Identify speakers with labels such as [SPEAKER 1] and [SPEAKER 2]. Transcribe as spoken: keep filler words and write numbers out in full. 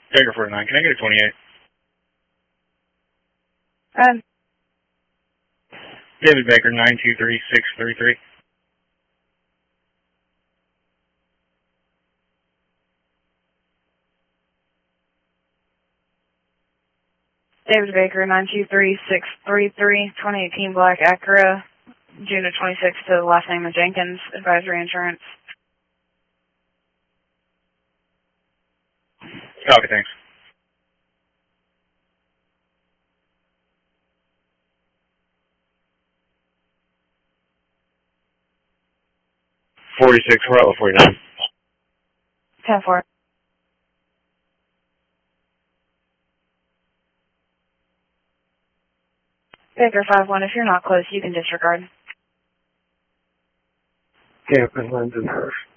[SPEAKER 1] Baker forty-nine, can I get a twenty-eight?
[SPEAKER 2] Um.
[SPEAKER 1] David Baker, nine two three six three three.
[SPEAKER 2] David Baker, nine two three six three three, twenty eighteen Black Acura, June of twenty-six to the last name of Jenkins, Advisory Insurance.
[SPEAKER 1] Copy, thanks. forty-six, Route forty-nine.
[SPEAKER 2] ten four. Baker five one, if you're not close, you can disregard.
[SPEAKER 3] Campus London Hurst.